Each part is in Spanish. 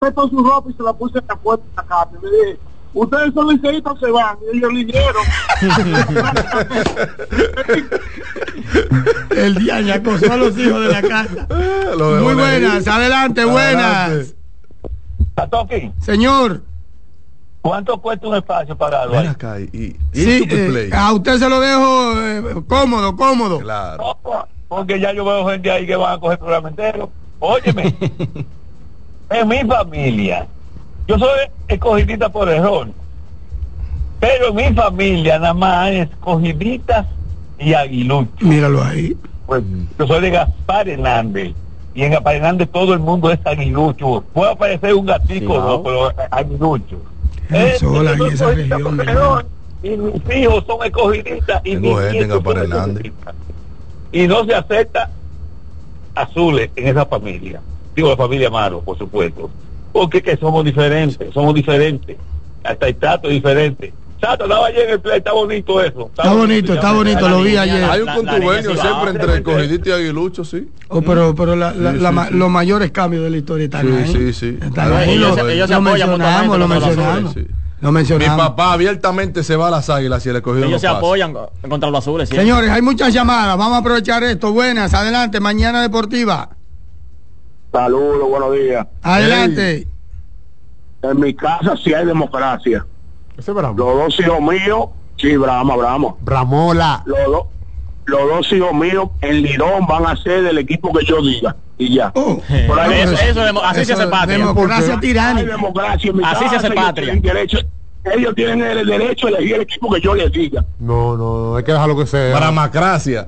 Puesto su ropa y se la puse en la puerta de la casa. Y le dije, ustedes son liceístas, se van. Y ellos linieron. El día ya acosó a los hijos de la casa. Muy buenas, adelante, buenas. Atoki, señor. ¿Cuánto cuesta un espacio pagado ahí? Acá, sí, a usted se lo dejo cómodo. Claro. Porque ya yo veo gente ahí que van a coger programa entero. Óyeme, en mi familia, yo soy escogidita por error, pero en mi familia nada más hay escogiditas y aguiluchos. Míralo ahí. Pues yo soy de Gaspar Hernández, y en Gaspar Hernández todo el mundo es aguilucho. Puede aparecer un gatico, no, pero aguilucho. Sola en esa región. Y mis hijos son escogiditas y mis nietos son escogiditas. Y no se acepta azules en esa familia. Digo, la familia Amaro, por supuesto. Porque que somos diferentes. Hasta el trato es diferente. Chato, estaba ayer en el play, está bonito eso. Está bonito, lo vi ayer. Hay un contubernio siempre entre escogidita y aguilucho, sí. Pero los mayores cambios de la historia están ahí. Sí. Ellos se apoyan, lo mencionamos. Mi papá abiertamente se va a las Águilas y el escogido. Ellos se apoyan contra los azules. ¿Sí? Señores, hay muchas llamadas. Vamos a aprovechar esto. Buenas, adelante. Mañana Deportiva. Saludos, buenos días. Adelante. En mi casa sí hay democracia. Ese es Brahma. Los dos hijos míos, sí, Brahma. Bramola. Los dos hijos míos en Lidón van a ser del equipo que yo diga. Y ya. Por ahí así se hace patria. Democracia tiránica. Así se hace patria. Ellos tienen el derecho a elegir el equipo que yo les diga. No, hay que dejarlo que sea. Bramacracia.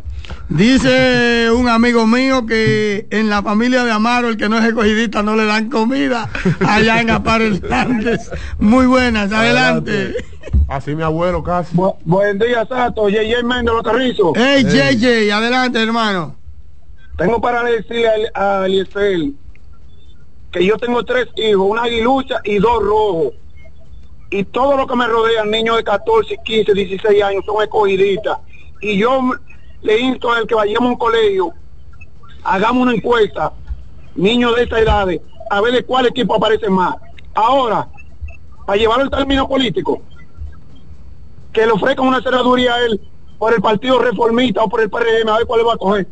Dice un amigo mío que en la familia de Amaro, el que no es escogidista, no le dan comida allá en Gaspar Hernández. Muy buenas, adelante. Así mi abuelo casi. Buen día, Sato. J.J. Méndez, los Carrizos. Hey, J.J., adelante, hermano. Tengo para decirle a Eliezer que yo tengo 3 hijos, una aguilucha y 2 rojos. Y todos los que me rodean, niños de 14, 15, 16 años, son escogidistas. Y yo le insto a él que vayamos a un colegio, hagamos una encuesta, niños de esta edad, a ver de cuál equipo aparece más. Ahora, para llevarlo al término político, que le ofrezcan una senaduría a él por el Partido Reformista o por el PRM, a ver cuál le va a coger.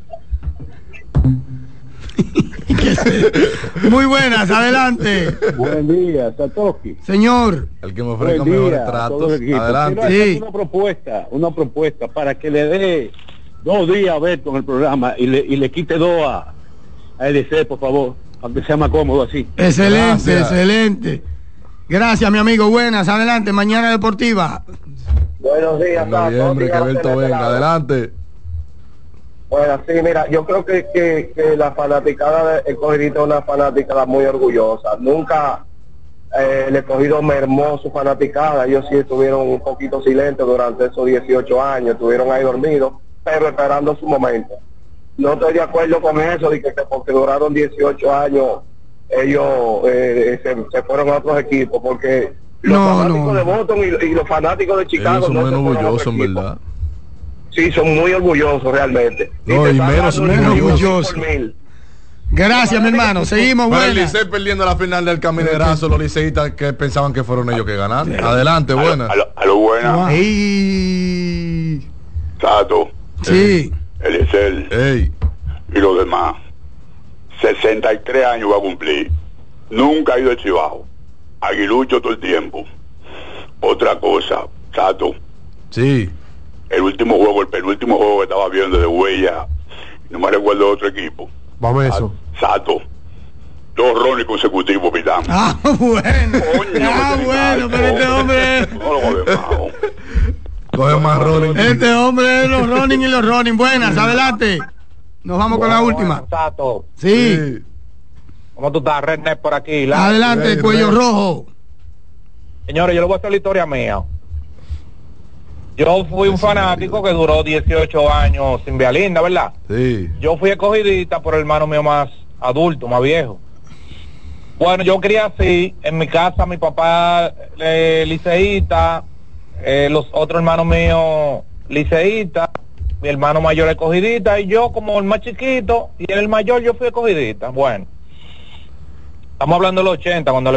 Muy buenas, adelante. Buen día, Satoshi. Señor. El que me ofrezca mejores tratos. Adelante. Sí. Una propuesta para que le dé 2 días a Beto en el programa y le quite 2 a EDC, por favor, aunque sea más cómodo así. Excelente. Gracias, mi amigo. Buenas, adelante. Mañana Deportiva. Buenos días, noviembre, que Berto venga. Adelante. Bueno, sí, mira, yo creo que la fanaticada del escogido es una fanaticada muy orgullosa. Nunca el escogido mermó su fanaticada. Ellos sí estuvieron un poquito silentes durante esos 18 años, estuvieron ahí dormidos, pero esperando su momento. No estoy de acuerdo con eso, de que porque duraron 18 años, ellos se fueron a otros equipos, porque los fanáticos de Boston y los fanáticos de Chicago son muy orgullosos, en verdad. Sí, son muy orgullosos realmente. No, y menos orgullosos. Gracias, mi hermano. Seguimos, bueno. buenas. El Licey perdiendo la final del Caminerazo, los liceístas que pensaban que fueron ellos que ganaron. Adelante, buenas. A lo buena. Hey. Sato. Sí. Eliezer. Hey. Y los demás. 63 años va a cumplir. Nunca ha ido a Chivajo. Aguilucho todo el tiempo. Otra cosa, Sato. Sí. El penúltimo juego que estaba viendo de Huella, no me recuerdo de otro equipo. Vamos a eso. Sato. 2 rones consecutivos, pitán. Bueno, pero este hombre... Coge más running. Este hombre es los running y los running. Buenas, adelante. Nos vamos con la última. Sato. Sí. ¿Cómo tú estás, René, por aquí? Adelante, cuello rojo. Señores, yo le voy a hacer la historia mía. Yo fui un fanático que duró 18 años sin vía linda, ¿verdad? Sí. Yo fui escogidista por el hermano mío más adulto, más viejo. Bueno, yo quería así, en mi casa mi papá liceísta, los otros hermanos míos liceístas, mi hermano mayor escogidista y yo como el más chiquito y el mayor yo fui escogidista. Bueno, estamos hablando de los 80 cuando